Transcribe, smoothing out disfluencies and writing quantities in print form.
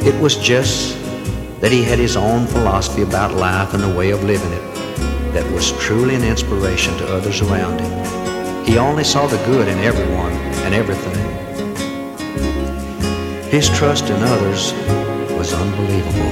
It was just that he had his own philosophy about life and a way of living it that was truly an inspiration to others around him. He only saw the good in everyone and everything. His trust in others was unbelievable.